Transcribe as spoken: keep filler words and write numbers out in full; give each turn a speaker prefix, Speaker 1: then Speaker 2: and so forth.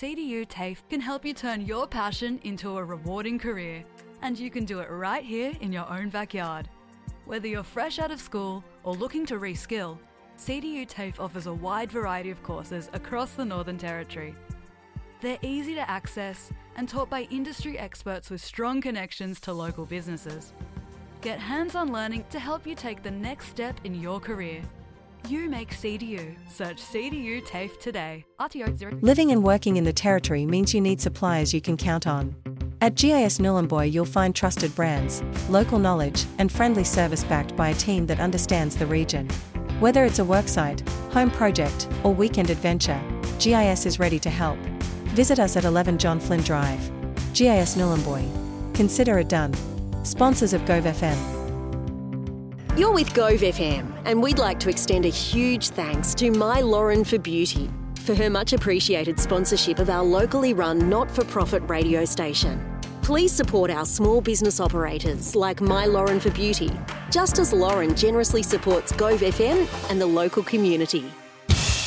Speaker 1: C D U TAFE can help you turn your passion into a rewarding career, and you can do it right here in your own backyard. Whether you're fresh out of school or looking to reskill, C D U TAFE offers a wide variety of courses across the Northern Territory. They're easy to access and taught by industry experts with strong connections to local businesses. Get hands-on learning to help you take the next step in your career. You make C D U. Search C D U TAFE today. R T O zero.
Speaker 2: Living and working in the Territory means you need suppliers you can count on. At G I S Nhulunbuy you'll find trusted brands, local knowledge, and friendly service backed by a team that understands the region. Whether it's a worksite, home project, or weekend adventure, G I S is ready to help. Visit us at eleven John Flynn Drive. G I S Nhulunbuy. Consider it done. Sponsors of Gove F M.
Speaker 3: You're with Gove F M, and we'd like to extend a huge thanks to My Lauren for Beauty for her much appreciated sponsorship of our locally run not-for-profit radio station. Please support our small business operators like My Lauren for Beauty, just as Lauren generously supports Gove F M and the local community.